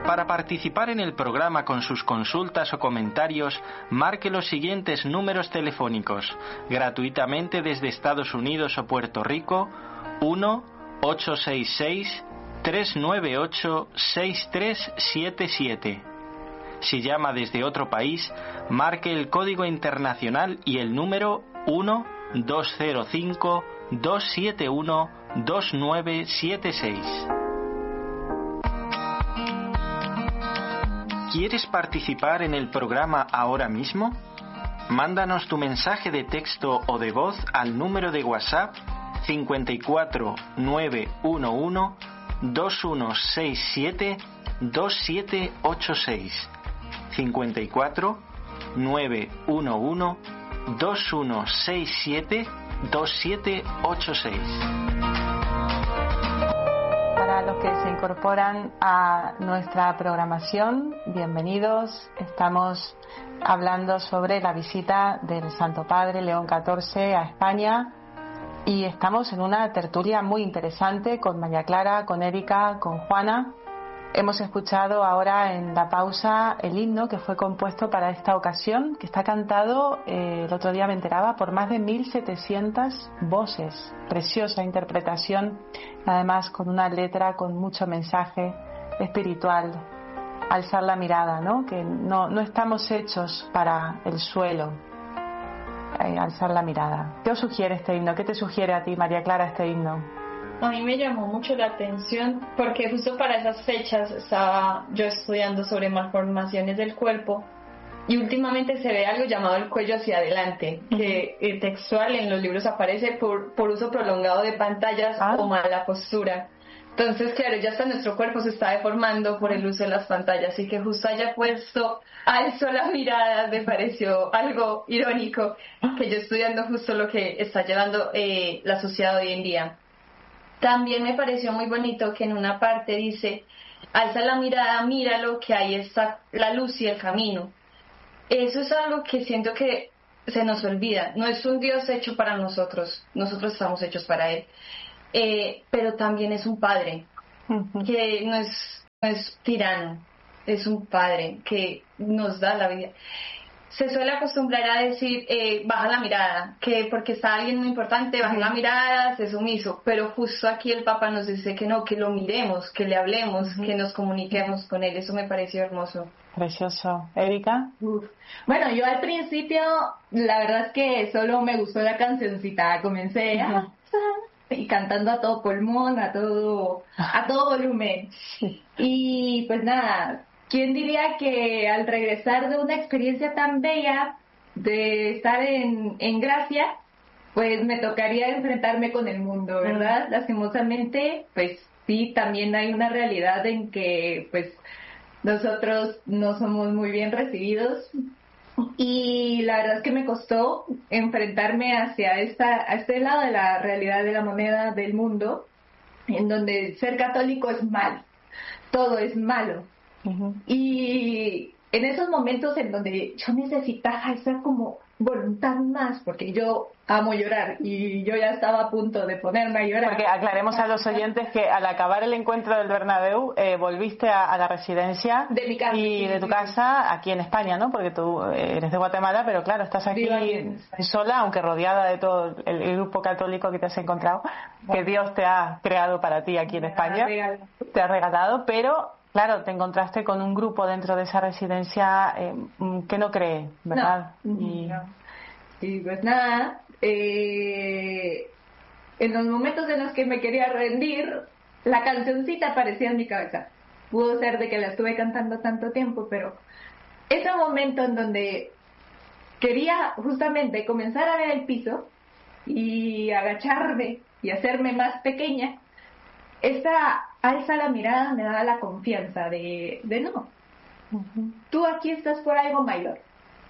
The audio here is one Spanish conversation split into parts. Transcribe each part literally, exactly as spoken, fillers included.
Para participar en el programa con sus consultas o comentarios, marque los siguientes números telefónicos, gratuitamente desde Estados Unidos o Puerto Rico: uno ocho seis seis, tres nueve ocho, seis tres siete siete. Si llama desde otro país, marque el código internacional y el número uno dos cero cinco, dos siete uno, dos nueve siete seis. ¿Quieres participar en el programa ahora mismo? Mándanos tu mensaje de texto o de voz al número de WhatsApp cinco cuatro nueve uno uno, dos uno seis siete, dos siete ocho seis. cinco cuatro nueve uno uno, dos uno seis siete, dos siete ocho seis. Para los que se incorporan a nuestra programación, bienvenidos. Estamos hablando sobre la visita del Santo Padre León catorce a España y estamos en una tertulia muy interesante con María Clara, con Erika, con Juana. Hemos escuchado ahora en la pausa el himno que fue compuesto para esta ocasión, que está cantado, eh, el otro día me enteraba, por más de mil setecientas voces. Preciosa interpretación, además con una letra con mucho mensaje espiritual. Alzar la mirada, ¿no? Que no, no estamos hechos para el suelo. Eh, alzar la mirada. ¿Qué os sugiere este himno? ¿Qué te sugiere a ti, María Clara, este himno? A mí me llamó mucho la atención porque justo para esas fechas estaba yo estudiando sobre malformaciones del cuerpo y últimamente se ve algo llamado el cuello hacia adelante, que eh, textual en los libros aparece por, por uso prolongado de pantallas ah. o mala postura. Entonces, claro, ya hasta nuestro cuerpo se está deformando por el uso de las pantallas, así que justo haya puesto alzo la mirada me pareció algo irónico, que yo estudiando justo lo que está llevando eh, la sociedad hoy en día. También me pareció muy bonito que en una parte dice, alza la mirada, míralo, que ahí está la luz y el camino. Eso es algo que siento que se nos olvida. No es un Dios hecho para nosotros, nosotros estamos hechos para Él. Eh, pero también es un Padre, uh-huh. que no es, no es tirano, es un Padre que nos da la vida. Se suele acostumbrar a decir, eh, baja la mirada, que porque está alguien muy importante, baja uh-huh. la mirada, sé sumiso, pero justo aquí el Papa nos dice que no, que lo miremos, que le hablemos, uh-huh. que nos comuniquemos con él. Eso me pareció hermoso. Precioso. ¿Erika? Uf. Bueno, yo al principio, la verdad es que solo me gustó la cancioncita, comencé uh-huh. a... y cantando a todo pulmón, a todo, a todo volumen. Sí. Y pues nada, ¿quién diría que al regresar de una experiencia tan bella, de estar en, en Gracia, pues me tocaría enfrentarme con el mundo, ¿verdad? Mm. Lastimosamente, pues sí, también hay una realidad en que pues nosotros no somos muy bien recibidos. Y la verdad es que me costó enfrentarme hacia esta, a este lado de la realidad de la moneda del mundo, en donde ser católico es malo, todo es malo. Uh-huh. Y en esos momentos en donde yo necesitaba esa como voluntad más, porque yo amo llorar y yo ya estaba a punto de ponerme a llorar. Porque aclaremos a los oyentes que al acabar el encuentro del Bernabéu eh, volviste a, a la residencia de mi casa, y sí, de tu sí. casa aquí en España, ¿no? Porque tú eres de Guatemala, pero claro, estás aquí sola, aunque rodeada de todo el, el grupo católico que te has encontrado, bueno. que Dios te ha creado para ti aquí en me España, ha te ha regalado, pero claro, te encontraste con un grupo dentro de esa residencia eh, que no cree, ¿verdad? No. Y... no. Y pues nada, eh, en los momentos en los que me quería rendir, la cancioncita aparecía en mi cabeza. Pudo ser de que la estuve cantando tanto tiempo, pero ese momento en donde quería justamente comenzar a ver el piso y agacharme y hacerme más pequeña, esta alza la mirada me daba la confianza de, de no, uh-huh. tú aquí estás por algo mayor.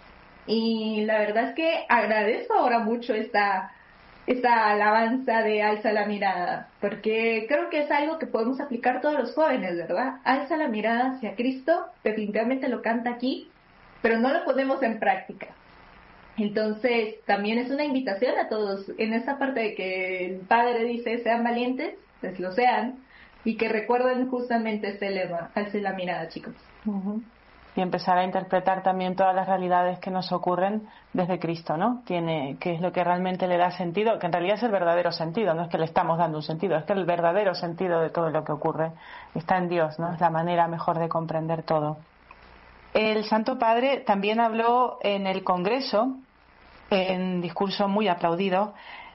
Y la verdad es que agradezco ahora mucho esta, esta alabanza de alza la mirada, porque creo que es algo que podemos aplicar todos los jóvenes, ¿verdad? Alza la mirada hacia Cristo, definitivamente lo canta aquí, pero no lo ponemos en práctica. Entonces, también es una invitación a todos, en esta parte de que el Padre dice, sean valientes, pues lo sean, y que recuerden justamente este lema, alce la mirada, chicos. Uh-huh. Y empezar a interpretar también todas las realidades que nos ocurren desde Cristo, ¿no? Tiene, que es lo que realmente le da sentido, que en realidad es el verdadero sentido, no es que le estamos dando un sentido, es que el verdadero sentido de todo lo que ocurre está en Dios, ¿no? Es la manera mejor de comprender todo. El Santo Padre también habló en el Congreso, en discurso muy aplaudido.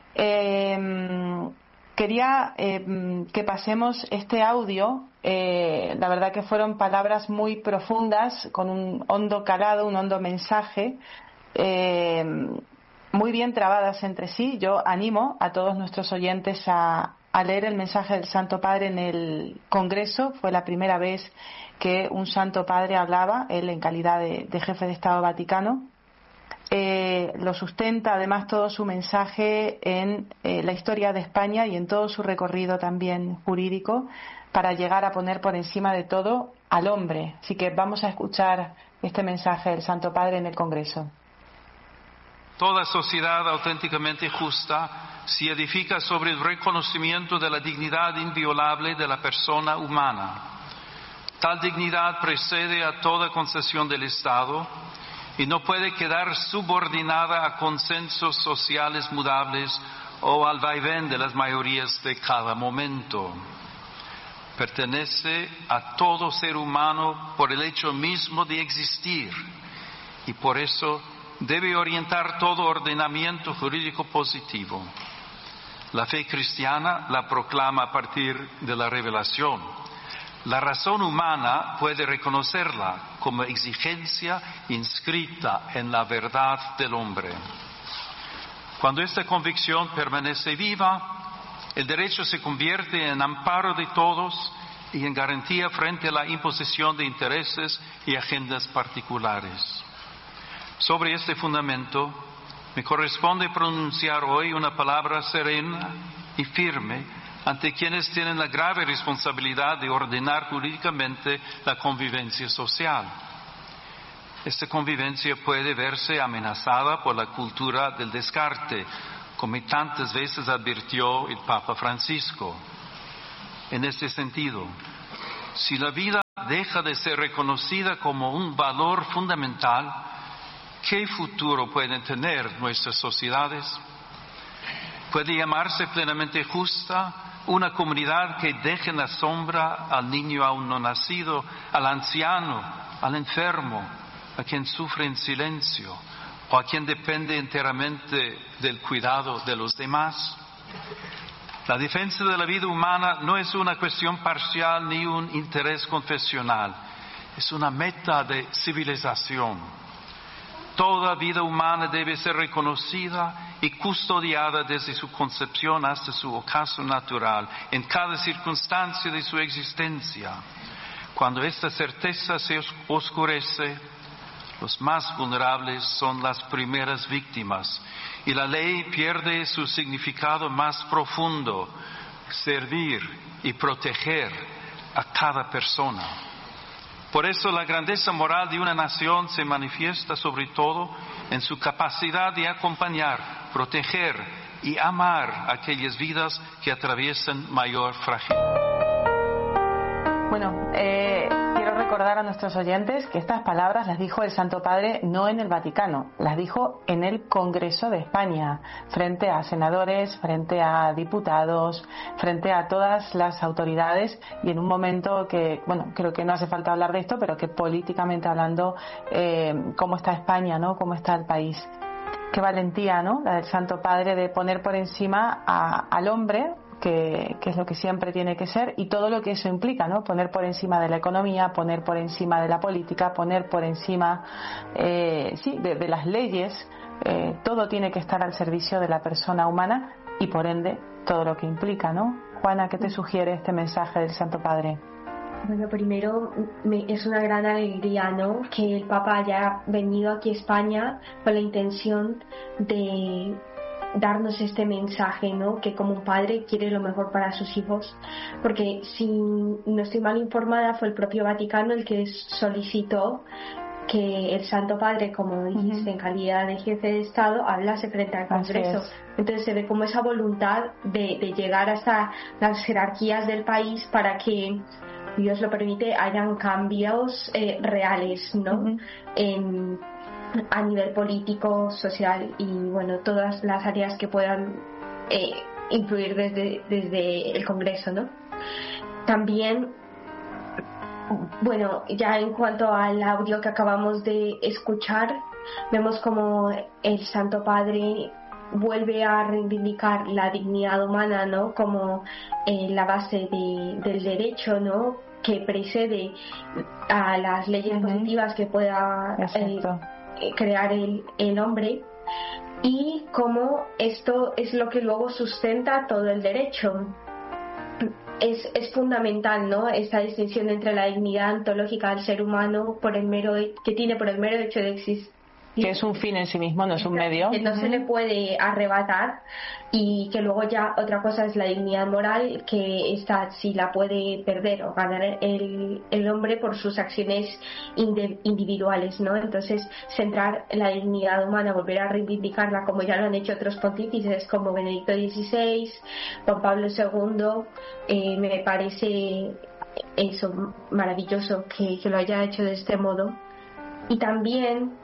Eh, quería eh, que pasemos este audio. Eh, la verdad que fueron palabras muy profundas, con un hondo calado, un hondo mensaje, eh, muy bien trabadas entre sí. Yo animo a todos nuestros oyentes a, a leer el mensaje del Santo Padre en el Congreso. Fue la primera vez que un Santo Padre hablaba, él en calidad de, de jefe de Estado Vaticano. Eh, lo sustenta además todo su mensaje en eh, la historia de España y en todo su recorrido también jurídico, para llegar a poner por encima de todo al hombre. Así que vamos a escuchar este mensaje del Santo Padre en el Congreso. Toda sociedad auténticamente justa se edifica sobre el reconocimiento de la dignidad inviolable de la persona humana. Tal dignidad precede a toda concesión del Estado y no puede quedar subordinada a consensos sociales mudables o al vaivén de las mayorías de cada momento. Pertenece a todo ser humano por el hecho mismo de existir y por eso debe orientar todo ordenamiento jurídico positivo. La fe cristiana la proclama a partir de la revelación. La razón humana puede reconocerla como exigencia inscrita en la verdad del hombre. Cuando esta convicción permanece viva, el derecho se convierte en amparo de todos y en garantía frente a la imposición de intereses y agendas particulares. Sobre este fundamento, me corresponde pronunciar hoy una palabra serena y firme ante quienes tienen la grave responsabilidad de ordenar jurídicamente la convivencia social. Esta convivencia puede verse amenazada por la cultura del descarte, como tantas veces advirtió el Papa Francisco. En este sentido, si la vida deja de ser reconocida como un valor fundamental, ¿qué futuro pueden tener nuestras sociedades? ¿Puede llamarse plenamente justa una comunidad que deje en la sombra al niño aún no nacido, al anciano, al enfermo, a quien sufre en silencio o a quien depende enteramente del cuidado de los demás? La defensa de la vida humana no es una cuestión parcial ni un interés confesional, es una meta de civilización. Toda vida humana debe ser reconocida y custodiada desde su concepción hasta su ocaso natural, en cada circunstancia de su existencia. Cuando esta certeza se oscurece, los más vulnerables son las primeras víctimas y la ley pierde su significado más profundo, servir y proteger a cada persona. Por eso la grandeza moral de una nación se manifiesta sobre todo en su capacidad de acompañar, proteger y amar aquellas vidas que atraviesan mayor fragilidad. Bueno, eh, quiero recordar a nuestros oyentes que estas palabras las dijo el Santo Padre no en el Vaticano, las dijo en el Congreso de España, frente a senadores, frente a diputados, frente a todas las autoridades, y en un momento que, bueno, creo que no hace falta hablar de esto, pero que políticamente hablando, eh, cómo está España, ¿no? Cómo está el país. Qué valentía, ¿no? La del Santo Padre de poner por encima a, al hombre, Que, que es lo que siempre tiene que ser, y todo lo que eso implica, ¿no? Poner por encima de la economía, poner por encima de la política, poner por encima eh, sí, de, de las leyes, eh, todo tiene que estar al servicio de la persona humana y por ende todo lo que implica, ¿no? Juana, ¿qué te sugiere este mensaje del Santo Padre? Bueno, primero me, es una gran alegría, ¿no?, que el Papa haya venido aquí a España con la intención de darnos este mensaje, ¿no?, que como un padre quiere lo mejor para sus hijos, porque si no estoy mal informada fue el propio Vaticano el que solicitó que el Santo Padre, como dijiste, uh-huh. en calidad de jefe de Estado, hablase frente al Congreso. Entonces se ve como esa voluntad de, de llegar hasta las jerarquías del país para que, Dios lo permite, hayan cambios eh, reales, ¿no? Uh-huh. En, a nivel político, social y, bueno, todas las áreas que puedan eh, influir desde, desde el Congreso, ¿no? También, bueno, ya en cuanto al audio que acabamos de escuchar, vemos como el Santo Padre vuelve a reivindicar la dignidad humana, ¿no? Como eh, la base de, del derecho, ¿no? Que precede a las leyes uh-huh. positivas que pueda eh, crear el, el hombre, y cómo esto es lo que luego sustenta todo el derecho. Es, es fundamental, ¿no? Esta distinción entre la dignidad ontológica del ser humano por el mero que tiene por el mero hecho de existir, que es un fin en sí mismo, no es un medio, que no uh-huh. se le puede arrebatar, y que luego ya otra cosa es la dignidad moral, que esta sí la puede perder o ganar el, el hombre por sus acciones inde, individuales, ¿no? Entonces centrar la dignidad humana, volver a reivindicarla como ya lo han hecho otros pontífices como Benedicto dieciséis, Juan Pablo segundo, eh, me parece eso maravilloso que, que lo haya hecho de este modo. Y también,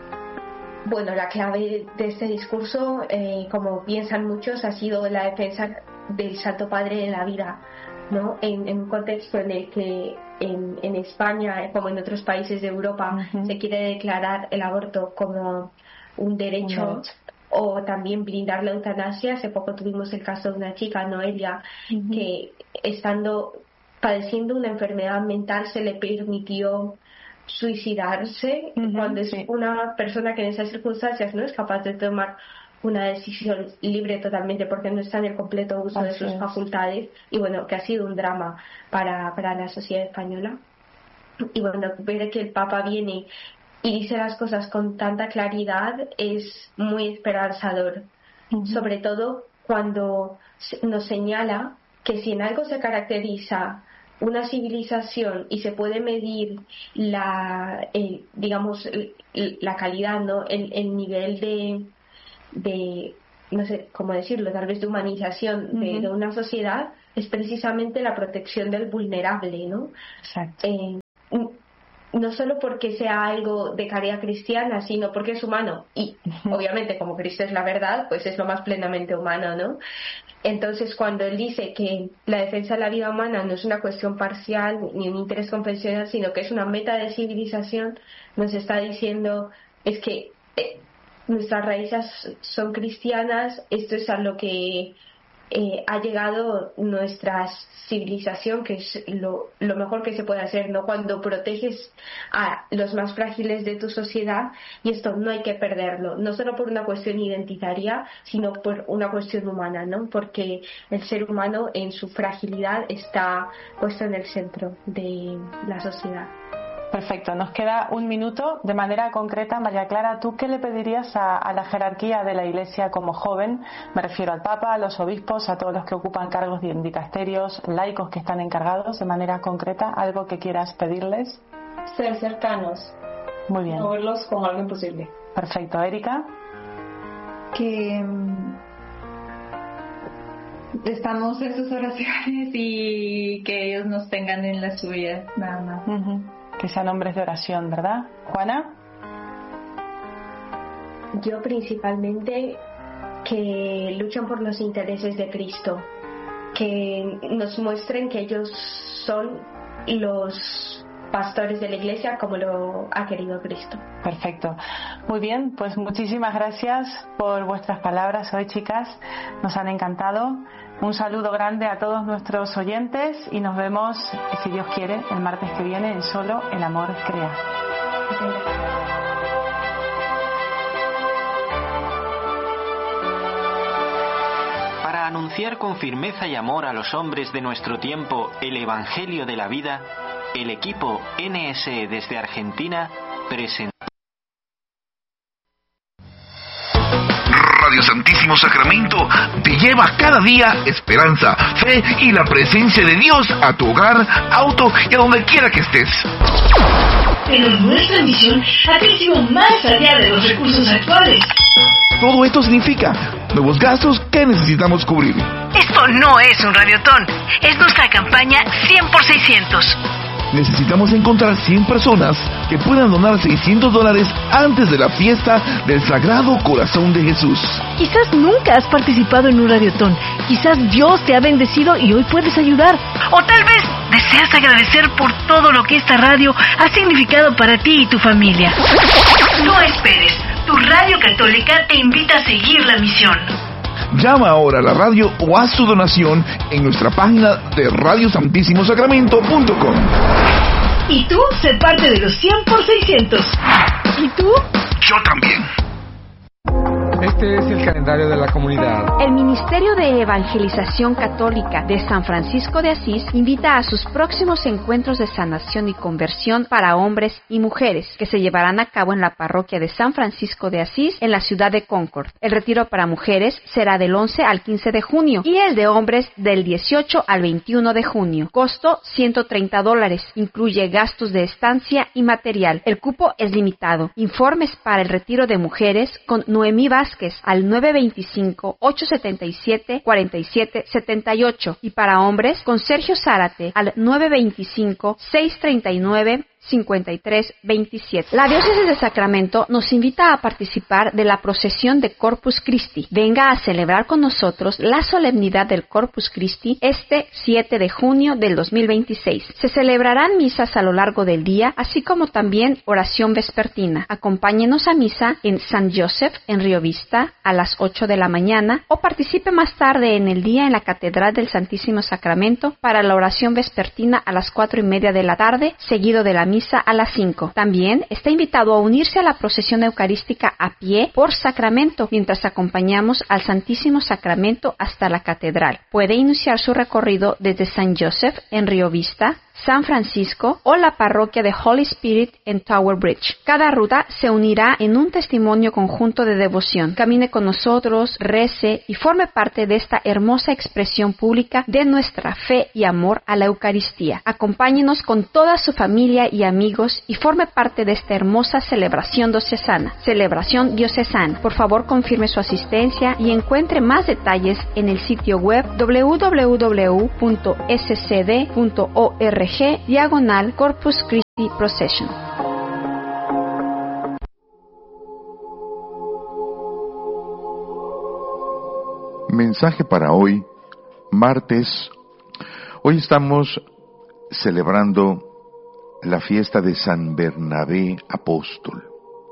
bueno, la clave de este discurso, eh, como piensan muchos, ha sido la defensa del Santo Padre de la vida, ¿no? En, en un contexto en el que en, en España, como en otros países de Europa, uh-huh. se quiere declarar el aborto como un derecho, un derecho. O también blindar la eutanasia. Hace poco tuvimos el caso de una chica, Noelia, uh-huh. que estando padeciendo una enfermedad mental se le permitió suicidarse, uh-huh, cuando es sí. una persona que en esas circunstancias no es capaz de tomar una decisión libre totalmente porque no está en el completo uso Así de sus es. facultades, y bueno, que ha sido un drama para, para la sociedad española. Y bueno, ver que el Papa viene y dice las cosas con tanta claridad es muy esperanzador, uh-huh. sobre todo cuando nos señala que si en algo se caracteriza una civilización y se puede medir la eh, digamos la calidad, ¿no? el, el nivel de, de no sé cómo decirlo, tal vez de humanización de, uh-huh. de una sociedad, es precisamente la protección del vulnerable, ¿no? Exacto. Eh, no solo porque sea algo de caridad cristiana, sino porque es humano, y obviamente como Cristo es la verdad, pues es lo más plenamente humano, ¿no? Entonces, cuando él dice que la defensa de la vida humana no es una cuestión parcial ni un interés confesional, sino que es una meta de civilización, nos está diciendo es que eh, nuestras raíces son cristianas, esto es a lo que eh, ha llegado nuestra civilización, que es lo, lo mejor que se puede hacer, ¿no? Cuando proteges a los más frágiles de tu sociedad, y esto no hay que perderlo, no solo por una cuestión identitaria, sino por una cuestión humana, ¿no? Porque el ser humano en su fragilidad está puesto en el centro de la sociedad. Perfecto, nos queda un minuto. De manera concreta, María Clara, ¿tú qué le pedirías a, a la jerarquía de la Iglesia como joven? Me refiero al Papa, a los obispos, a todos los que ocupan cargos de dicasterios, laicos que están encargados. De manera concreta, ¿algo que quieras pedirles? Ser cercanos. Muy bien. No verlos como algo imposible. Perfecto. ¿Erika? Que estamos en sus oraciones y que ellos nos tengan en las suyas, nada más. Uh-huh. Que sean hombres de oración, ¿verdad? ¿Juana? Yo principalmente que luchan por los intereses de Cristo, que nos muestren que ellos son los pastores de la Iglesia como lo ha querido Cristo. Perfecto. Muy bien, pues muchísimas gracias por vuestras palabras hoy, chicas. Nos han encantado. Un saludo grande a todos nuestros oyentes y nos vemos, si Dios quiere, el martes que viene en Solo el Amor Crea. Para anunciar con firmeza y amor a los hombres de nuestro tiempo el Evangelio de la vida, el equipo N S E desde Argentina presenta Radio Santísimo Sacramento te lleva cada día esperanza, fe y la presencia de Dios a tu hogar, auto y a donde quiera que estés. pero nuestra misión ha crecido más allá de los recursos actuales. Todo esto significa nuevos gastos que necesitamos cubrir. Esto no es un radiotón, es nuestra campaña cien por seiscientos. Necesitamos encontrar cien personas que puedan donar seiscientos dólares antes de la fiesta del Sagrado Corazón de Jesús. Quizás nunca has participado en un radiotón. Quizás Dios te ha bendecido y hoy puedes ayudar. O tal vez deseas agradecer por todo lo que esta radio ha significado para ti y tu familia. No esperes. Tu radio católica te invita a seguir la misión. Llama ahora a la radio o haz tu donación en nuestra página de radio santísimo sacramento punto com. Y tú, sé parte de los cien por seiscientos. ¿Y tú? Yo también. Este es el calendario de la comunidad. El Ministerio de Evangelización Católica de San Francisco de Asís invita a sus próximos encuentros de sanación y conversión para hombres y mujeres, que se llevarán a cabo en la parroquia de San Francisco de Asís, en la ciudad de Concord. El retiro para mujeres será del once al quince de junio y el de hombres del dieciocho al veintiuno de junio. Costo ciento treinta dólares. Incluye gastos de estancia y material. El cupo es limitado. Informes para el retiro de mujeres con Noemí Vázquez al nueve veinticinco, ocho setenta y siete, cuarenta y siete setenta y ocho y para hombres con Sergio Zárate al nueve veinticinco, seis treinta y nueve, cincuenta y tres veintisiete. La Diócesis de Sacramento nos invita a participar de la procesión de Corpus Christi. Venga a celebrar con nosotros la solemnidad del Corpus Christi este siete de junio del dos mil veintiséis. Se celebrarán misas a lo largo del día, así como también oración vespertina. Acompáñenos a misa en San Joseph, en Río Vista, a las ocho de la mañana, o participe más tarde en el día en la Catedral del Santísimo Sacramento para la oración vespertina a las cuatro y media de la tarde, seguido de la misa a las cinco. También está invitado a unirse a la procesión eucarística a pie por Sacramento, mientras acompañamos al Santísimo Sacramento hasta la catedral. Puede iniciar su recorrido desde San Joseph en Río Vista, San Francisco o la parroquia de Holy Spirit en Tower Bridge. Cada ruta se unirá en un testimonio conjunto de devoción. Camine con nosotros, rece y forme parte de esta hermosa expresión pública de nuestra fe y amor a la Eucaristía. Acompáñenos con toda su familia y amigos y forme parte de esta hermosa celebración diocesana. Celebración diocesana. Por favor, confirme su asistencia y encuentre más detalles en el sitio web doble u doble u doble u punto s c d punto org diagonal Corpus Christi Procession. Mensaje para hoy, martes. Hoy estamos celebrando la fiesta de San Bernabé Apóstol.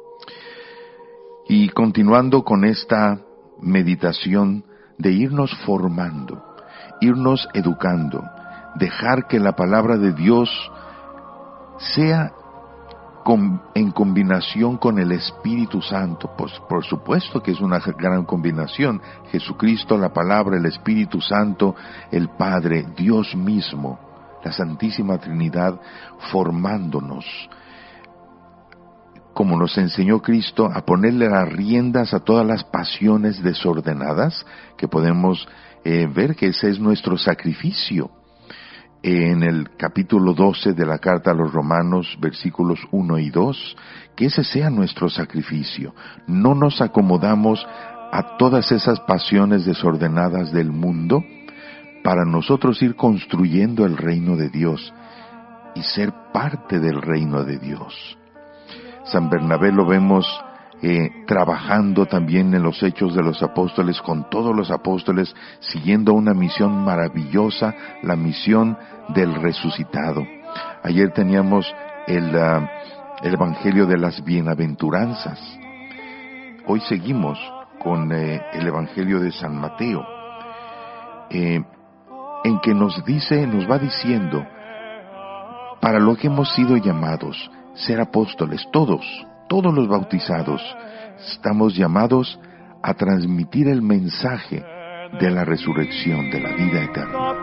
Y continuando con esta meditación de irnos formando, irnos educando, dejar que la palabra de Dios sea con, en combinación con el Espíritu Santo. Pues por supuesto que es una gran combinación. Jesucristo, la palabra, el Espíritu Santo, el Padre, Dios mismo, la Santísima Trinidad, formándonos, como nos enseñó Cristo, a ponerle las riendas a todas las pasiones desordenadas, que podemos eh, ver que ese es nuestro sacrificio. En el capítulo doce de la carta a los Romanos, versículos uno y dos, que ese sea nuestro sacrificio. No nos acomodamos a todas esas pasiones desordenadas del mundo para nosotros ir construyendo el reino de Dios y ser parte del reino de Dios. San Bernabé lo vemos eh, trabajando también en los Hechos de los Apóstoles, con todos los apóstoles, siguiendo una misión maravillosa, la misión del resucitado. Ayer teníamos el, uh, el Evangelio de las Bienaventuranzas. Hoy seguimos con eh, el Evangelio de San Mateo, eh, en que nos dice, nos va diciendo, para lo que hemos sido llamados, ser apóstoles, todos, todos los bautizados, estamos llamados a transmitir el mensaje de la resurrección, de la vida eterna.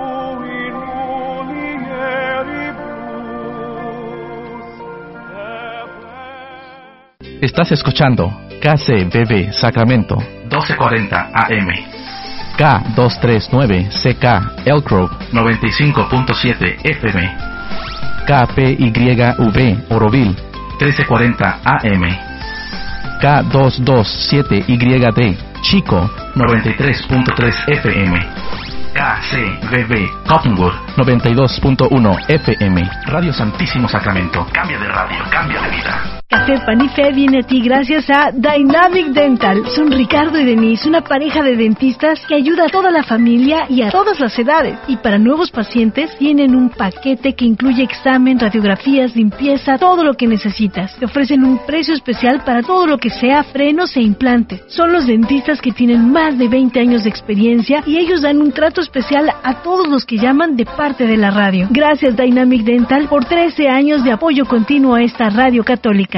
Estás escuchando K C B B Sacramento doce cuarenta A M, K doscientos treinta y nueve C K Elk Grove noventa y cinco punto siete F M. K P Y V Oroville trece cuarenta A M, K doscientos veintisiete Y D Chico noventa y tres punto tres F M, K C V V Cottonwood noventa y dos punto uno F M. Radio Santísimo Sacramento. Cambia de radio, cambia de vida. Café Pan y Fe viene a ti gracias a Dynamic Dental. Son Ricardo y Denise, una pareja de dentistas que ayuda a toda la familia y a todas las edades. Y para nuevos pacientes tienen un paquete que incluye examen, radiografías, limpieza, todo lo que necesitas. Te ofrecen un precio especial para todo lo que sea frenos e implantes. Son los dentistas que tienen más de veinte años de experiencia y ellos dan un trato especial a todos los que llaman de parte de la radio. Gracias Dynamic Dental por trece años de apoyo continuo a esta radio católica.